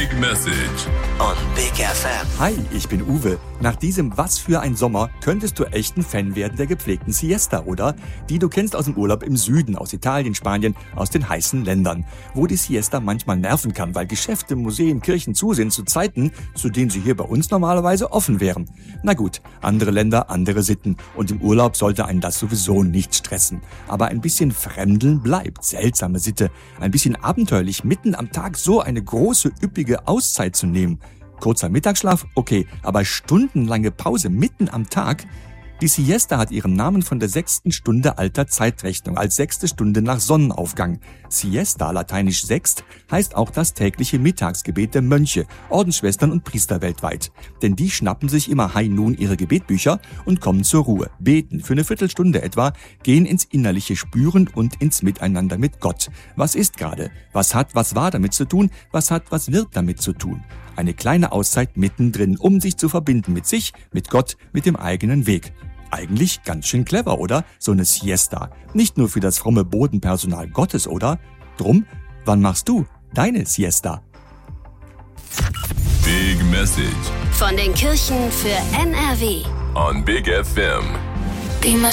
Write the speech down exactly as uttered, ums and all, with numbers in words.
Big Message on Big F M. Hi, ich bin Uwe. Nach diesem Was für ein Sommer könntest du echt ein Fan werden der gepflegten Siesta, oder? Die du kennst aus dem Urlaub im Süden, aus Italien, Spanien, aus den heißen Ländern. Wo die Siesta manchmal nerven kann, weil Geschäfte, Museen, Kirchen zu sind zu Zeiten, zu denen sie hier bei uns normalerweise offen wären. Na gut, andere Länder, andere Sitten. Und im Urlaub sollte einen das sowieso nicht stressen. Aber ein bisschen Fremdeln bleibt. Seltsame Sitte. Ein bisschen abenteuerlich, mitten am Tag so eine große, üppige Auszeit zu nehmen. Kurzer Mittagsschlaf, okay, aber stundenlange Pause mitten am Tag? Die Siesta hat ihren Namen von der sechsten Stunde alter Zeitrechnung, als sechste Stunde nach Sonnenaufgang. Siesta, lateinisch Sext, heißt auch das tägliche Mittagsgebet der Mönche, Ordensschwestern und Priester weltweit. Denn die schnappen sich immer High Noon ihre Gebetbücher und kommen zur Ruhe, beten für eine Viertelstunde etwa, gehen ins innerliche Spüren und ins Miteinander mit Gott. Was ist gerade? Was hat, was war damit zu tun? Was hat, was wird damit zu tun? Eine kleine Auszeit mittendrin, um sich zu verbinden mit sich, mit Gott, mit dem eigenen Weg. Eigentlich ganz schön clever, oder? So eine Siesta. Nicht nur für das fromme Bodenpersonal Gottes, oder? Drum, wann machst du deine Siesta? Big Message Von den Kirchen für N R W on Big F M.